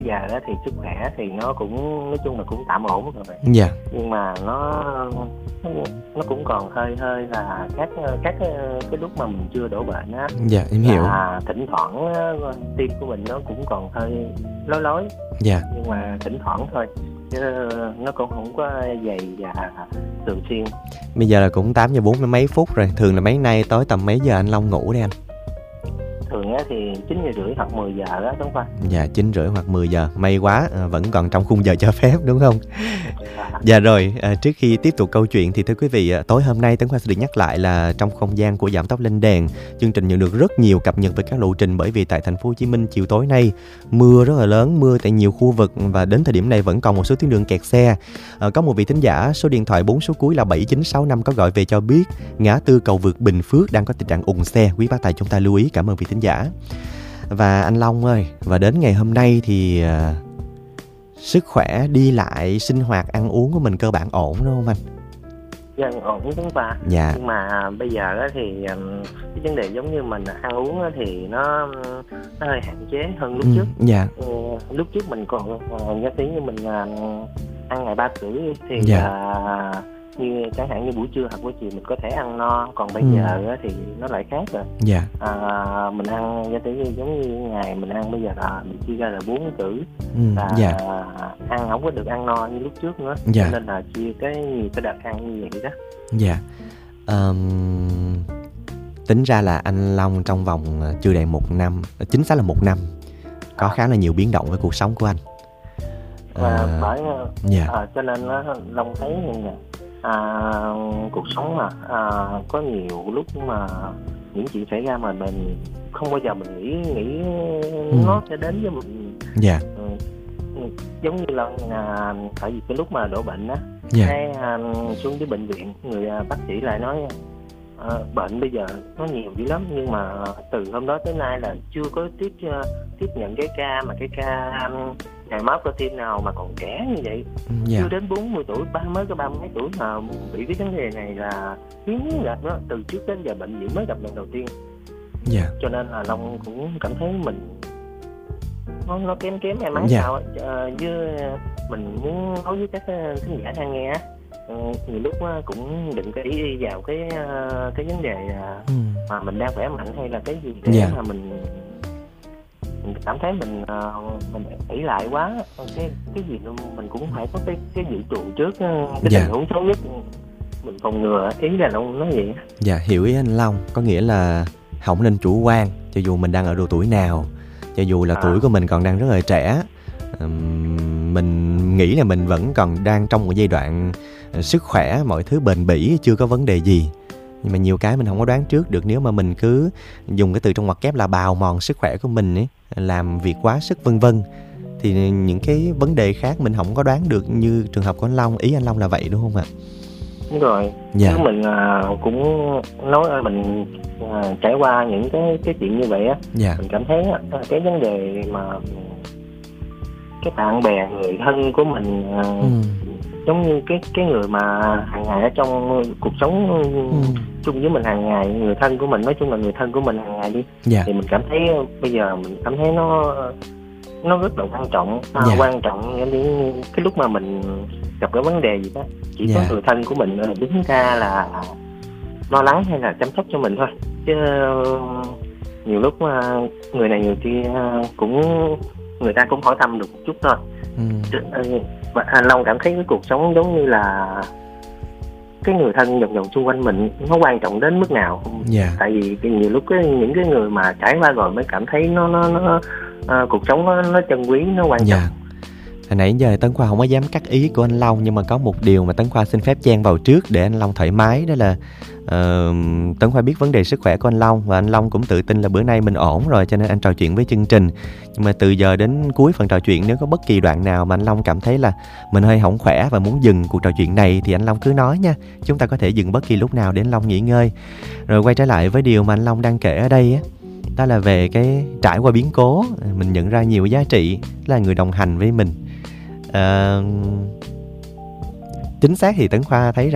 giờ đó thì sức khỏe thì nó cũng nói chung là cũng tạm ổn rồi, Dạ. nhưng mà nó cũng còn hơi hơi là các cái lúc mà mình chưa đổ bệnh á, Dạ em hiểu. là thỉnh thoảng á, tim của mình nó cũng còn hơi lối lối, Dạ. nhưng mà thỉnh thoảng thôi chứ nó cũng không có dày và thường xuyên. Bây giờ là cũng 8 giờ 40 mấy phút rồi. Thường là mấy nay tối tầm mấy giờ anh Long ngủ đây anh? Thường á thì 9:30 hoặc 10 giờ đó đúng không? Dạ 9:30 hoặc 10 giờ. May quá, vẫn còn trong khung giờ cho phép đúng không? Dạ rồi, trước khi tiếp tục câu chuyện thì thưa quý vị, tối hôm nay Tấn Khoa sẽ được nhắc lại là trong không gian của Giảm Tốc Lên Đèn, chương trình nhận được rất nhiều cập nhật về các lộ trình, bởi vì tại thành phố Hồ Chí Minh chiều tối nay mưa rất là lớn, mưa tại nhiều khu vực và đến thời điểm này vẫn còn một số tuyến đường kẹt xe. Có một vị thính giả số điện thoại 4 số cuối là 7965 có gọi về cho biết ngã tư cầu vượt Bình Phước đang có tình trạng ùn xe. Quý bác tài chúng ta lưu ý, cảm ơn vị thính giả. Và anh Long ơi, và đến ngày hôm nay thì sức khỏe, đi lại, sinh hoạt, ăn uống của mình cơ bản ổn đúng không anh? Dân ổn đúng không? Dạ. Nhưng mà bây giờ á thì cái vấn đề giống như mình ăn uống á thì nó hơi hạn chế hơn lúc trước. Dạ. Lúc trước mình còn giả sử như mình ăn ngày 3 bữa thì như chẳng hạn như buổi trưa hoặc buổi chiều mình có thể ăn no, còn bây giờ á thì nó lại khác rồi. Dạ. Mình ăn giả sử như giống như ngày mình ăn bây giờ là mình chia ra là 4 bữa, và ăn không có được ăn no như lúc trước nữa, cho nên là chia nhiều cái đợt ăn như vậy đó. Dạ. Tính ra là anh Long trong vòng chưa đầy 1 năm, chính xác là 1 năm, có khá là nhiều biến động với cuộc sống của anh. Và bởi cho nên Long thấy như cuộc sống mà có nhiều lúc mà những chuyện xảy ra mà mình không bao giờ mình nghĩ nó sẽ đến với mình. Giống như là tại vì cái lúc mà đổ bệnh á, cái xuống tới bệnh viện, người bác sĩ lại nói bệnh bây giờ nó nhiều dữ lắm, nhưng mà từ hôm đó tới nay là chưa có tiếp nhận cái ca nhồi máu cơ tim nào mà còn trẻ như vậy. Chưa đến 40 tuổi, mới có 30 mấy tuổi mà bị cái vấn đề này là hiếm gặp đó. Từ trước đến giờ bệnh viện mới gặp lần đầu tiên. Cho nên là Long cũng cảm thấy mình nó kém may mắn sao với mình muốn nói với các khán giả đang nghe á, nhiều lúc cũng đừng có ý vào cái vấn đề mà mình đang khỏe mạnh hay là cái gì để mà mình cảm thấy mình ỷ lại quá, cái gì mình cũng phải có cái dự trù trước cái tình huống xấu nhất mình phòng ngừa, ý là nó vậy. Dạ, hiểu ý anh Long, có nghĩa là không nên chủ quan cho dù mình đang ở độ tuổi nào, cho dù là tuổi của mình còn đang rất là trẻ. Mình nghĩ là mình vẫn còn đang trong một giai đoạn sức khỏe, mọi thứ bền bỉ, chưa có vấn đề gì. Nhưng mà nhiều cái mình không có đoán trước được, nếu mà mình cứ dùng cái từ trong ngoặc kép là bào mòn sức khỏe của mình ấy, làm việc quá sức vân vân, thì những cái vấn đề khác mình không có đoán được như trường hợp của anh Long. Ý anh Long là vậy đúng không ạ? Đúng rồi. Mình cũng nói mình trải qua những cái chuyện như vậy á, mình cảm thấy cái vấn đề mà cái bạn bè người thân của mình giống như cái người mà hàng ngày ở trong cuộc sống chung với mình hàng ngày, người thân của mình, nói chung là người thân của mình hàng ngày đi, thì mình cảm thấy bây giờ mình cảm thấy nó rất là quan trọng. Quan trọng như cái lúc mà mình gặp cái vấn đề gì đó, chỉ có người thân của mình đứng ra là lo lắng hay là chăm sóc cho mình thôi, chứ nhiều lúc người này người kia cũng người ta cũng hỏi thăm được một chút thôi. Và anh Long cảm thấy cái cuộc sống giống như là cái người thân vòng vòng xung quanh mình nó quan trọng đến mức nào. Tại vì nhiều lúc những cái người mà trải qua rồi mới cảm thấy nó cuộc sống nó trân quý, nó quan trọng. Hồi nãy giờ Tấn Khoa không có dám cắt ý của anh Long, nhưng mà có một điều mà Tấn Khoa xin phép chen vào trước để anh Long thoải mái, đó là Tấn Khoa biết vấn đề sức khỏe của anh Long, và anh Long cũng tự tin là bữa nay mình ổn rồi, cho nên anh trò chuyện với chương trình. Nhưng mà từ giờ đến cuối phần trò chuyện, nếu có bất kỳ đoạn nào mà anh Long cảm thấy là mình hơi hổng khỏe và muốn dừng cuộc trò chuyện này thì anh Long cứ nói nha, chúng ta có thể dừng bất kỳ lúc nào để anh Long nghỉ ngơi. Rồi quay trở lại với điều mà anh Long đang kể ở đây á, đó là về cái trải qua biến cố, mình nhận ra nhiều giá trị, là người đồng hành với mình. Chính xác thì Tấn Khoa thấy